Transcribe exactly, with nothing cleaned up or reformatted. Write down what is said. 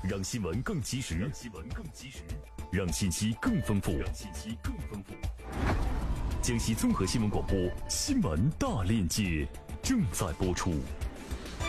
让新闻更及时，让新闻更及时，让信息更丰富，让信息更丰富。江西综合新闻广播《新闻大链接》正在播出。